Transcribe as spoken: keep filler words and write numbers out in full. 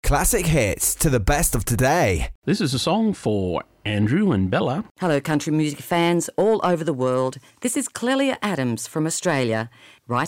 Classic hits to the best of today. This is a song for Andrew and Bella. Hello, country music fans all over the world. This is Clelia Adams from Australia, right